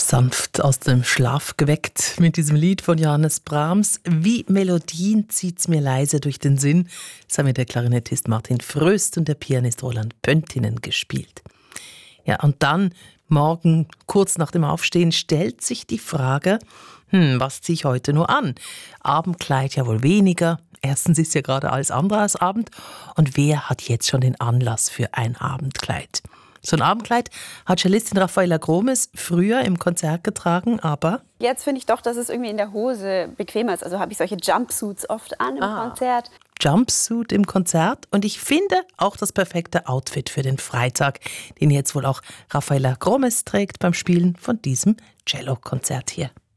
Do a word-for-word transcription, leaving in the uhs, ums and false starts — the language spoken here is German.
Sanft aus dem Schlaf geweckt mit diesem Lied von Johannes Brahms. Wie Melodien zieht's mir leise durch den Sinn. Das haben mir der Klarinettist Martin Fröst und der Pianist Roland Pöntinen gespielt. Ja, und dann, morgen, kurz nach dem Aufstehen, stellt sich die Frage, hm, was ziehe ich heute nur an? Abendkleid ja wohl weniger. Erstens ist ja gerade alles andere als Abend. Und wer hat jetzt schon den Anlass für ein Abendkleid? So ein Abendkleid hat Cellistin Raffaella Gromes früher im Konzert getragen, aber... Jetzt finde ich doch, dass es irgendwie in der Hose bequemer ist. Also habe ich solche Jumpsuits oft an im ah. Konzert. Jumpsuit im Konzert und ich finde auch das perfekte Outfit für den Freitag, den jetzt wohl auch Raffaella Gromes trägt beim Spielen von diesem Cello-Konzert hier.